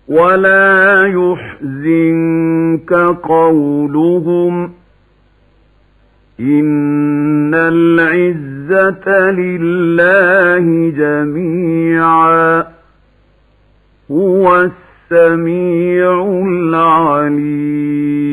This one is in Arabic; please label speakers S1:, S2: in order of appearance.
S1: ولا يحزنك قولهم إن العزة لله جميعا هو السميع العليم.